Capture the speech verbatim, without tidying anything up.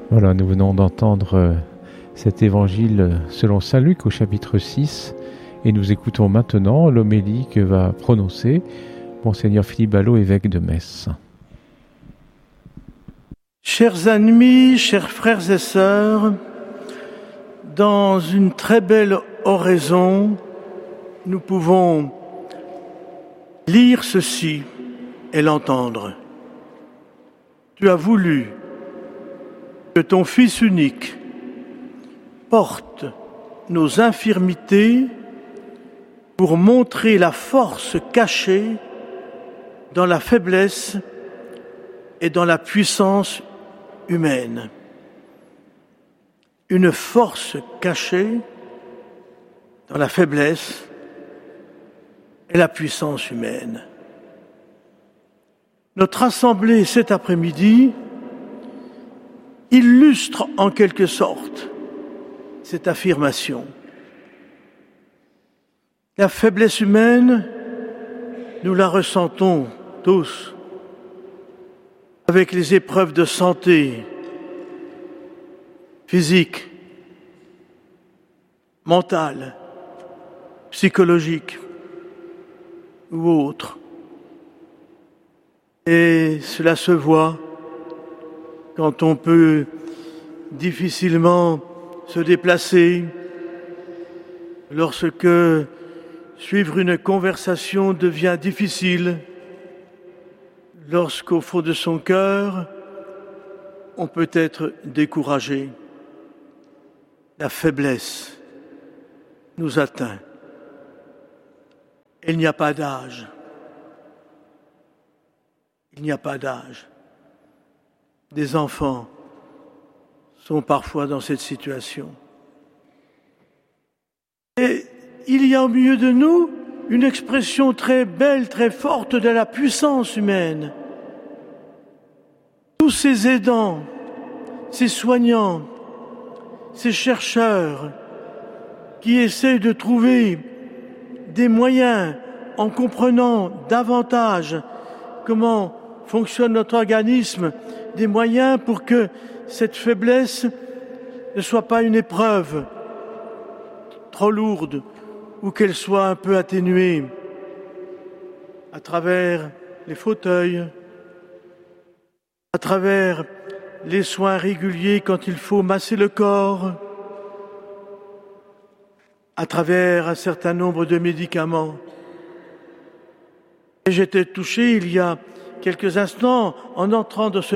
Voilà, nous venons d'entendre cet évangile selon saint Luc au chapitre six et nous écoutons maintenant l'homélie que va prononcer Monseigneur Philippe Ballot, évêque de Metz. Chers amis, chers frères et sœurs, dans une très belle oraison, nous pouvons lire ceci et l'entendre. Tu as voulu que ton Fils unique porte nos infirmités pour montrer la force cachée dans la faiblesse et dans la puissance humaine. Une force cachée dans la faiblesse et la puissance humaine. Notre assemblée cet après-midi illustre en quelque sorte cette affirmation. La faiblesse humaine, nous la ressentons tous avec les épreuves de santé physique, mentale, psychologique ou autre. Et cela se voit quand on peut difficilement se déplacer, lorsque suivre une conversation devient difficile, lorsqu'au fond de son cœur, on peut être découragé. La faiblesse nous atteint. Il n'y a pas d'âge. Il n'y a pas d'âge. Des enfants sont parfois dans cette situation. Et il y a au milieu de nous une expression très belle, très forte de la puissance humaine. Tous ces aidants, ces soignants, ces chercheurs qui essaient de trouver des moyens en comprenant davantage comment fonctionne notre organisme, des moyens pour que cette faiblesse ne soit pas une épreuve trop lourde ou qu'elle soit un peu atténuée à travers les fauteuils, à travers les soins réguliers quand il faut masser le corps, à travers un certain nombre de médicaments. Et j'étais touché il y a quelques instants en entrant dans ce